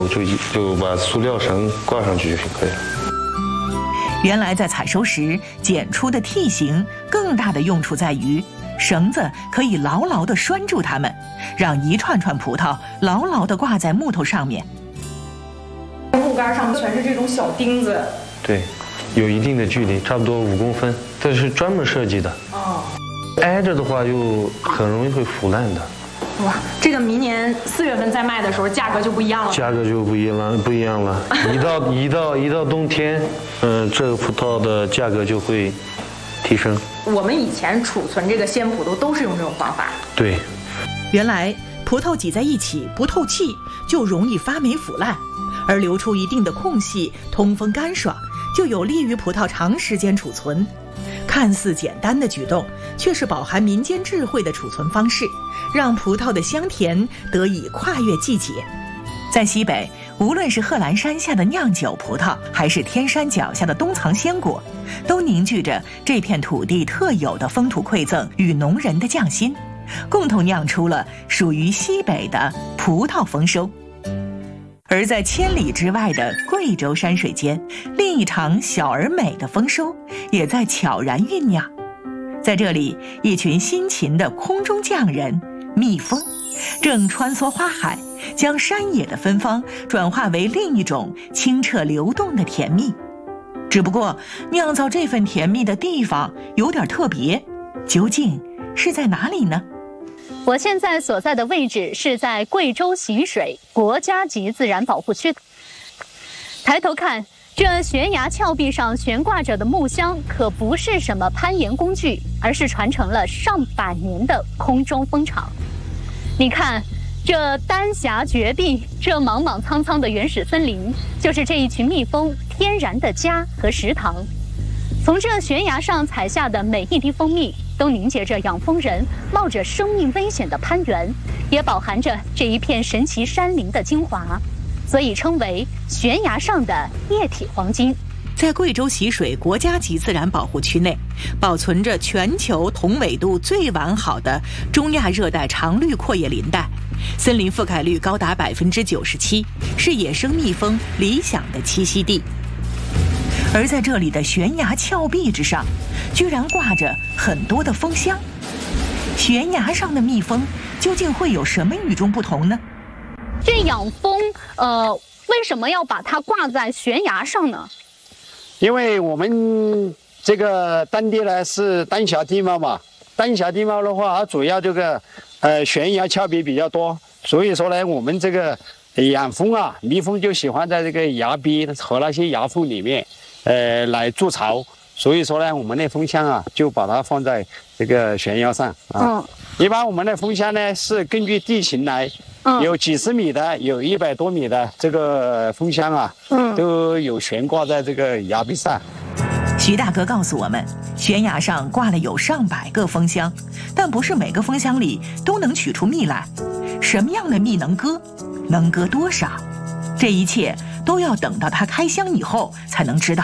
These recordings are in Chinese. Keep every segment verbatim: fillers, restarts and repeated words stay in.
我就就把塑料绳挂上去就可以了。 原来在采收时剪出的梯形，更大的用处在于绳子可以牢牢地拴住它们，让一串串葡萄牢牢地挂在木头上面。 木杆上全是这种小钉子， 对，有一定的距离，差不多五公分，这是专门设计的。哦，挨着的话就很容易会腐烂的。 哇，这个明年四月份再卖的时候，价格就不一样了。 价格就不一样了，不一样了。一到一到一到冬天，嗯、呃，这个葡萄的价格就会提升。 我们以前储存这个鲜葡萄都是用这种方法。 对， 原来葡萄挤在一起不透气，就容易发霉腐烂，而留出一定的空隙，通风干爽，就有利于葡萄长时间储存。看似简单的举动，却是饱含民间智慧的储存方式，让葡萄的香甜得以跨越季节。在西北，无论是贺兰山下的酿酒葡萄，还是天山脚下的冬藏鲜果，都凝聚着这片土地特有的风土馈赠与农人的匠心，共同酿出了属于西北的葡萄丰收。而在千里之外的贵州山水间，另一场小而美的丰收也在悄然酝酿。在这里，一群辛勤的空中匠人蜜蜂正穿梭花海，将山野的芬芳转化为另一种清澈流动的甜蜜。只不过酿造这份甜蜜的地方有点特别，究竟是在哪里呢？ 我现在所在的位置是在贵州习水国家级自然保护区。抬头看，这悬崖峭壁上悬挂着的木箱可不是什么攀岩工具，而是传承了上百年的空中蜂场。你看，这丹霞绝壁，这莽莽苍苍的原始森林，就是这一群蜜蜂天然的家和食堂。从这悬崖上采下的每一滴蜂蜜，都凝结着养蜂人冒着生命危险的攀援，也饱含着这一片神奇山林的精华，所以称为悬崖上的液体黄金。 在贵州习水国家级自然保护区内，保存着全球同纬度最完好的中亚热带常绿阔叶林带，森林覆盖率高达百分之九十七，是野生蜜蜂理想的栖息地。而在这里的悬崖峭壁之上，居然挂着很多的蜂箱。悬崖上的蜜蜂究竟会有什么与众不同呢？ 这养蜂，呃，为什么要把它挂在悬崖上呢？ 因为我们这个当地呢是丹霞地貌嘛，丹霞地貌的话，它主要这个呃悬崖峭壁比较多，所以说呢，我们这个养蜂啊，蜜蜂就喜欢在这个崖壁和那些崖缝里面。呃，来筑巢，所以说呢，我们的蜂箱啊，就把它放在这个悬崖上啊。嗯。一般我们的蜂箱呢是根据地形来，嗯，有几十米的，有一百多米的这个蜂箱啊，嗯，都有悬挂在这个崖壁上。 徐大哥告诉我们，悬崖上挂了有上百个蜂箱，但不是每个蜂箱里都能取出蜜来。什么样的蜜能割，能割多少，这一切都要等到它开箱以后才能知道。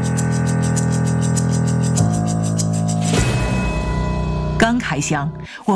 刚开箱，我